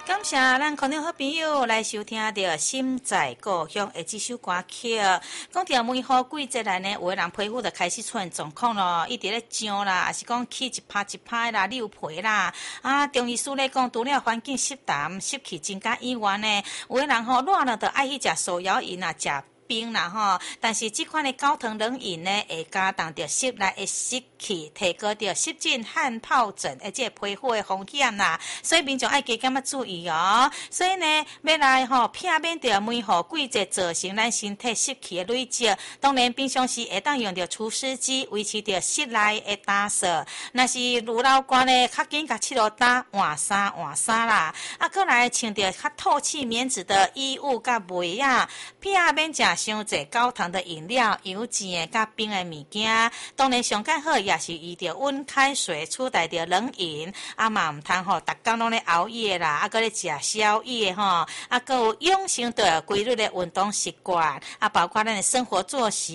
感谢咱空中好朋友来收听到《心在故乡》的这首歌曲。讲到梅雨季节来呢，有的人皮肤就开始出现状况咯，一直咧痒啦，还是讲起一拍一拍啦、溜皮啦。中医师咧讲，除了环境湿淡、湿气增加以外呢，有的人热了就爱去食手摇饮啊，食冰啦吼，但是这款的高糖冷饮呢，会加重着湿内的湿气，提高着湿疹、汗疱疹，而且皮肤的风险啦。所以民众爱加减啊注意哦。所以呢，要来避免着梅雨季节造成咱身体湿气的累积。当然，平常时会当用着除湿机维持着室内的打扫。若是如老惯呢，较紧甲七路打换衫啦。过来穿着较透气棉质的衣物甲袜啊，避免食伤济高糖的饮料、油煎的甲冰的物件。当然上较好也是以着温开水取代着冷饮，嘛唔通逐工拢咧熬夜啦，搁咧食宵夜搁有养成着规律的运动习惯，包括咱的生活作息。